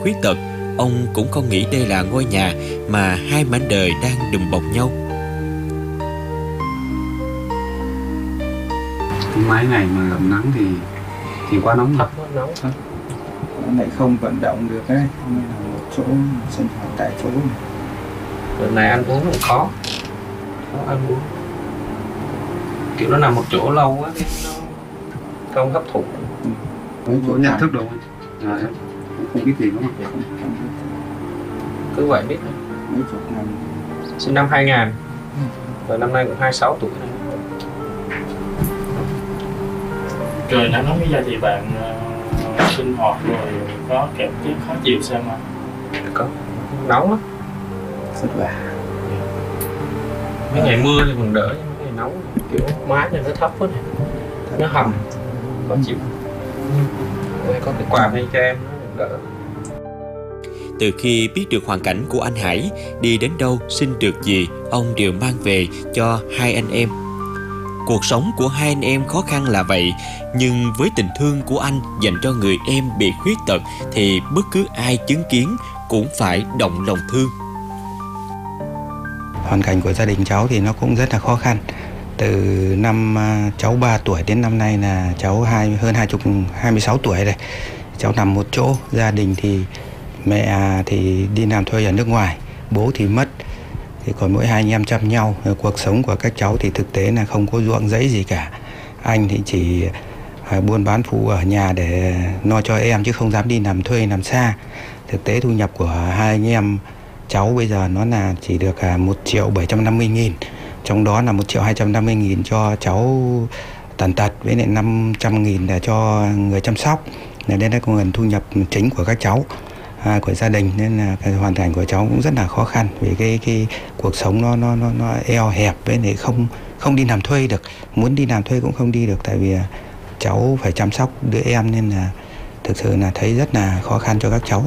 khuyết tật, ông cũng không nghĩ đây là ngôi nhà mà hai mảnh đời đang đùm bọc nhau. Mấy ngày mà gặp nắng thì quá nóng thật. Nóng. Nó lại không vận động được ấy, nên là một chỗ sinh hoạt tại chỗ. Đợt này ăn uống cũng khó ăn uống, kiểu nó nằm một chỗ lâu quá nó không hấp thụ. Mấy chỗ nhận thức đâu em không biết gì đúng không? Cứ vậy biết. Mấy chục năm. Sinh năm 2000 và năm nay cũng 26 tuổi rồi. Trời nắng nóng bây giờ thì bạn sinh hoạt rồi có cảm giác khó chịu sao mà? Có, nóng lắm. Rất là Mấy ngày mưa thì còn đỡ, nhưng mấy ngày nóng kiểu mái này nó thấp quá này, nó hầm, khó chịu. Có cái quà hay cho em nó đỡ. Từ khi biết được hoàn cảnh của anh Hải, đi đến đâu xin được gì, ông đều mang về cho hai anh em. Cuộc sống của hai anh em khó khăn là vậy, nhưng với tình thương của anh dành cho người em bị khuyết tật thì bất cứ ai chứng kiến cũng phải động lòng thương. hoàn cảnh của gia đình cháu thì nó cũng rất là khó khăn. Từ năm cháu 3 tuổi đến năm nay là cháu hơn 26 tuổi rồi. Cháu nằm một chỗ, gia đình thì mẹ thì đi làm thuê ở nước ngoài, bố thì mất, thì còn mỗi hai anh em chăm nhau. Cuộc sống của các cháu thì thực tế là không có ruộng rẫy gì cả. Anh thì chỉ buôn bán phụ ở nhà để lo cho em chứ không dám đi làm thuê làm xa. Thực tế thu nhập của hai anh em cháu bây giờ nó là chỉ được 1.750.000, trong đó là 1.250.000 cho cháu tàn tật với lại 500.000 là cho người chăm sóc. Đây là nguồn thu nhập chính của các cháu, của gia đình, nên là cái hoàn cảnh của cháu cũng rất là khó khăn vì cái cuộc sống nó eo hẹp, với lại không đi làm thuê được, muốn đi làm thuê cũng không đi được tại vì cháu phải chăm sóc đứa em, nên là thực sự là thấy rất là khó khăn cho các cháu.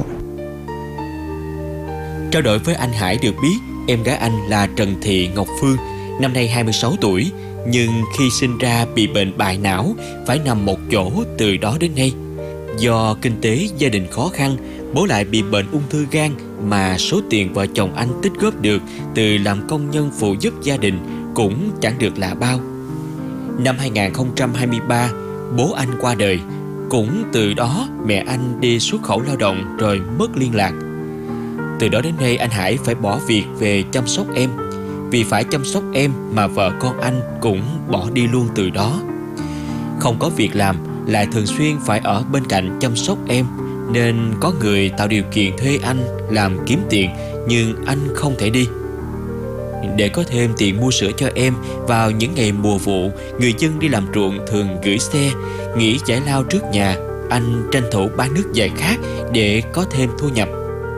Trao đổi với anh Hải được biết, em gái anh là Trần Thị Ngọc Phương, năm nay 26 tuổi, nhưng khi sinh ra bị bệnh bại não, phải nằm một chỗ từ đó đến nay. Do kinh tế gia đình khó khăn, bố lại bị bệnh ung thư gan mà số tiền vợ chồng anh tích góp được từ làm công nhân phụ giúp gia đình cũng chẳng được là bao. Năm 2023, bố anh qua đời, cũng từ đó mẹ anh đi xuất khẩu lao động rồi mất liên lạc. Từ đó đến nay anh Hải phải bỏ việc về chăm sóc em. Vì phải chăm sóc em mà vợ con anh cũng bỏ đi luôn từ đó. Không có việc làm, lại thường xuyên phải ở bên cạnh chăm sóc em, nên có người tạo điều kiện thuê anh làm kiếm tiền, nhưng anh không thể đi. Để có thêm tiền mua sữa cho em, vào những ngày mùa vụ, người dân đi làm ruộng thường gửi xe, nghỉ giải lao trước nhà, anh tranh thủ bán nước giải khát để có thêm thu nhập.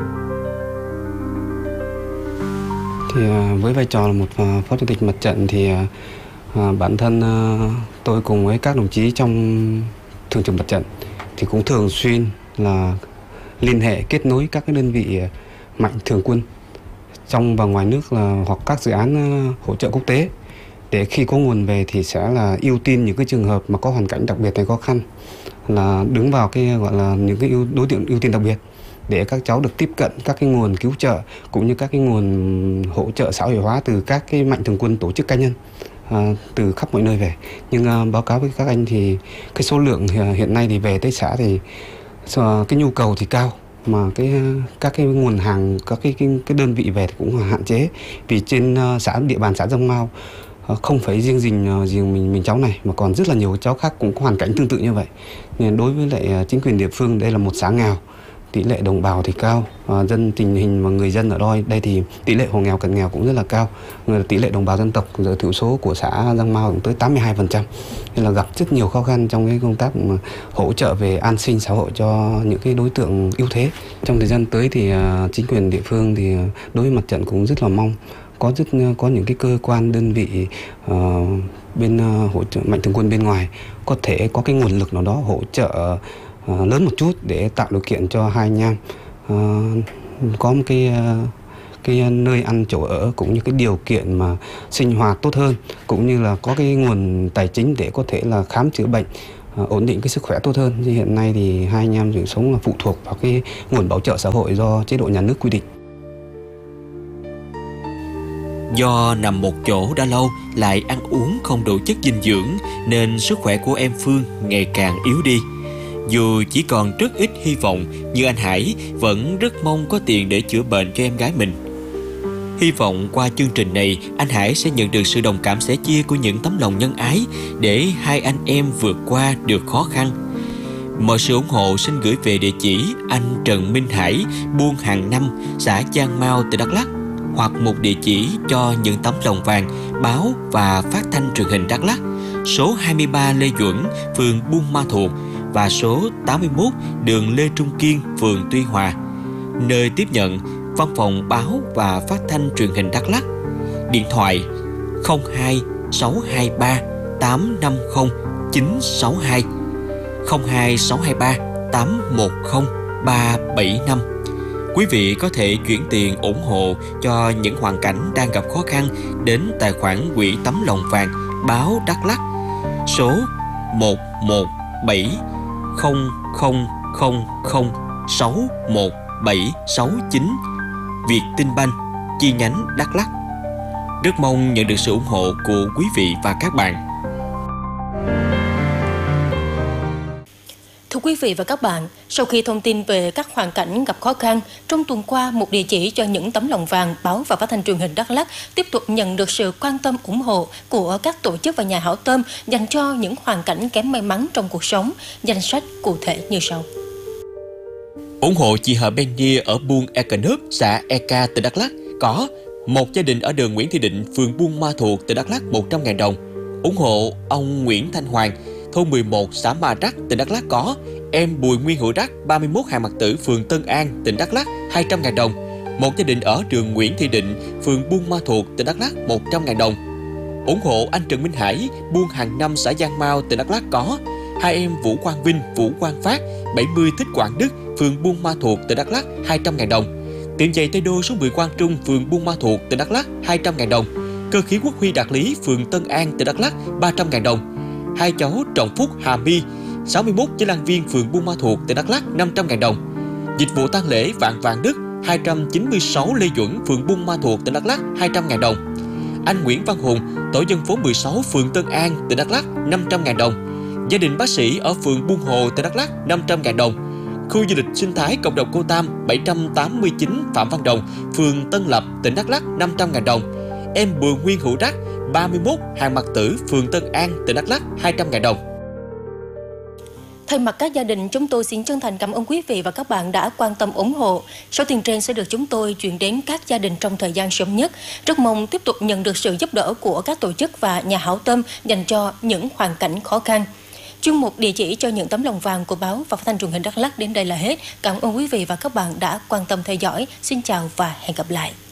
Thì với vai trò là một phó chủ tịch mặt trận thì bản thân tôi cùng với các đồng chí trong thường trực mặt trận thì cũng thường xuyên là liên hệ kết nối các cái đơn vị mạnh thường quân trong và ngoài nước hoặc các dự án hỗ trợ quốc tế, để khi có nguồn về thì sẽ là ưu tiên những cái trường hợp mà có hoàn cảnh đặc biệt hay khó khăn, là đứng vào cái gọi là những cái đối tượng ưu tiên đặc biệt, để các cháu được tiếp cận các cái nguồn cứu trợ cũng như các cái nguồn hỗ trợ xã hội hóa từ các cái mạnh thường quân, tổ chức cá nhân từ khắp mọi nơi về. Nhưng báo cáo với các anh thì cái số lượng hiện nay thì về tới xã thì cái nhu cầu thì cao, mà các cái nguồn hàng, các cái đơn vị về thì cũng hạn chế, vì trên địa bàn xã Dông Mao không phải riêng mình cháu này mà còn rất là nhiều cháu khác cũng có hoàn cảnh tương tự như vậy. Nên đối với lại chính quyền địa phương, đây là một xã nghèo, tỷ lệ đồng bào thì cao, dân tình hình và người dân ở đây thì tỷ lệ hộ nghèo cận nghèo cũng rất là cao. Tỷ lệ đồng bào dân tộc giờ thiểu số của xã Giang Mao cũng tới 82%, nên là gặp rất nhiều khó khăn trong cái công tác mà hỗ trợ về an sinh xã hội cho những cái đối tượng yếu thế. Trong thời gian tới thì chính quyền địa phương thì đối với mặt trận cũng rất là mong có những cái cơ quan đơn vị bên hỗ trợ mạnh thường quân bên ngoài có thể có cái nguồn lực nào đó hỗ trợ lớn một chút để tạo điều kiện cho hai anh em có một cái nơi ăn chỗ ở, cũng như cái điều kiện mà sinh hoạt tốt hơn, cũng như là có cái nguồn tài chính để có thể là khám chữa bệnh ổn định cái sức khỏe tốt hơn. Như hiện nay thì hai anh em sống là phụ thuộc vào cái nguồn bảo trợ xã hội do chế độ nhà nước quy định. Do nằm một chỗ đã lâu lại ăn uống không đủ chất dinh dưỡng nên sức khỏe của em Phương ngày càng yếu đi. Dù chỉ còn rất ít hy vọng nhưng anh Hải vẫn rất mong có tiền để chữa bệnh cho em gái mình. Hy vọng qua chương trình này anh Hải sẽ nhận được sự đồng cảm sẻ chia của những tấm lòng nhân ái để hai anh em vượt qua được khó khăn. Mọi sự ủng hộ xin gửi về địa chỉ anh Trần Minh Hải, buôn Hàng Năm, xã Giang Mau, tỉnh Đắk Lắk, hoặc một địa chỉ cho những tấm lòng vàng báo và phát thanh truyền hình Đắk Lắk, số 23 Lê Duẩn, phường Buôn Ma Thuột và số 81 đường Lê Trung Kiên, phường Tuy Hòa, nơi tiếp nhận văn phòng báo và phát thanh truyền hình Đắk Lắk. Điện thoại 02 623 850 962, 02 623 810 375. Quý vị có thể chuyển tiền ủng hộ cho những hoàn cảnh đang gặp khó khăn đến tài khoản quỹ tấm lòng vàng báo Đắk Lắk, số 1117000611769, Vietinbank chi nhánh Đắk Lắk. Rất mong nhận được sự ủng hộ của quý vị và các bạn. Thưa quý vị và các bạn, sau khi thông tin về các hoàn cảnh gặp khó khăn, trong tuần qua, một địa chỉ cho những tấm lòng vàng báo và phát thanh truyền hình Đắk Lắk tiếp tục nhận được sự quan tâm ủng hộ của các tổ chức và nhà hảo tâm dành cho những hoàn cảnh kém may mắn trong cuộc sống. Danh sách cụ thể như sau. Ủng hộ chị Hờ Benny ở buôn Ekanớp, xã Eka, tỉnh Đắk Lắk có một gia đình ở đường Nguyễn Thị Định, phường Buôn Ma Thuột, tỉnh Đắk Lắk 100.000 đồng. Ủng hộ ông Nguyễn Thanh Hoàng, thôn 11, xã Ma Rắc, tỉnh Đắk Lắk có em Bùi Nguyên Hữu Rắc, 31 Hàng Mạc Tử, phường Tân An, tỉnh Đắk Lắk 200.000 đồng. Một gia đình ở đường Nguyễn Thị Định, phường Buôn Ma Thuột, tỉnh Đắk Lắk 100.000 đồng. Ủng hộ anh Trần Minh Hải, buôn Hàng Năm, xã Giang Mau, tỉnh Đắk Lắk có hai em Vũ Quang Vinh, Vũ Quang Phát, 70 Thích Quảng Đức, phường Buôn Ma Thuột, tỉnh Đắk Lắk 200.000 đồng. Tiệm giày Tây Đô số 10 Quang Trung, phường Buôn Ma Thuột, tỉnh Đắk Lắk 200.000 đồng. Cơ khí Quốc Huy Đạt Lý, phường Tân An, tỉnh Đắk Lắk 300.000 đồng. Hai cháu Trọng Phúc, Hà My, 61 Chí Lan Viên, phường Buôn Ma Thuột, tỉnh Đắk Lắk 500.000 đồng. Dịch vụ tang lễ Vạn Vạn Đức, 296 Lê Duẩn, phường Buôn Ma Thuột, tỉnh Đắk Lắk 200.000 đồng. Anh Nguyễn Văn Hùng, tổ dân phố 16, phường Tân An, tỉnh Đắk Lắk 500.000 đồng. Gia đình bác sĩ ở phường Buôn Hồ, tỉnh Đắk Lắk 500.000 đồng. Khu du lịch sinh thái cộng đồng Cô Tam, 789 Phạm Văn Đồng, phường Tân Lập, tỉnh Đắk Lắk 500.000 đồng. Em Bùi Nguyên Hữu Rắc, 31 Hàng Mạc Tử, phường Tân An, tỉnh Đắk Lắk 200.000 đồng. Thay mặt các gia đình, chúng tôi xin chân thành cảm ơn quý vị và các bạn đã quan tâm ủng hộ. Số tiền trên sẽ được chúng tôi chuyển đến các gia đình trong thời gian sớm nhất. Rất mong tiếp tục nhận được sự giúp đỡ của các tổ chức và nhà hảo tâm dành cho những hoàn cảnh khó khăn. Chuyên mục địa chỉ cho những tấm lòng vàng của báo và phát thanh truyền hình Đắk Lắk đến đây là hết. Cảm ơn quý vị và các bạn đã quan tâm theo dõi. Xin chào và hẹn gặp lại.